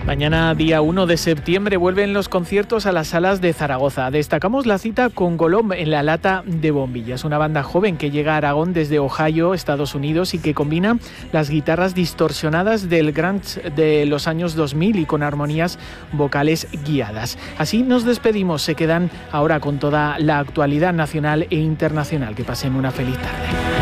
Mañana, día 1 de septiembre, vuelven los conciertos a las salas de Zaragoza. Destacamos la cita con Golom en La Lata de Bombillas, una banda joven que llega a Aragón desde Ohio, Estados Unidos, y que combina las guitarras distorsionadas del grunge de los años 2000 y con armonías vocales guiadas. Así nos despedimos. Se quedan ahora con toda la actualidad nacional e internacional. Que pasen una feliz tarde.